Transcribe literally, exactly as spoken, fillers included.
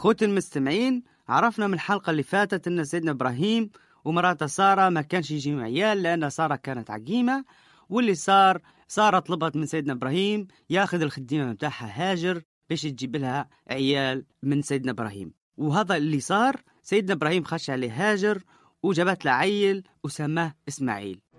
خوتي المستمعين، عرفنا من الحلقة اللي فاتت أن سيدنا إبراهيم ومراته سارة ما كانش يجيهم عيال لأن سارة كانت عقيمة. واللي صار، سارة طلبت من سيدنا إبراهيم ياخذ الخديمة متاعها هاجر باش تجيب لها عيال من سيدنا إبراهيم. وهذا اللي صار. سيدنا إبراهيم خش عليه هاجر وجابت له عيل وسماه إسماعيل.